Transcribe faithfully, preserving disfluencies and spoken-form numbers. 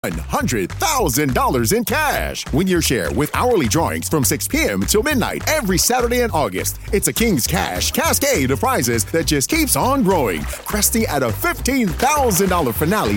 one hundred thousand dollars in cash. Win your share with hourly drawings from six p.m. till midnight every Saturday in August. It's a King's Cash cascade of prizes that just keeps on growing, cresting at a fifteen thousand dollars finale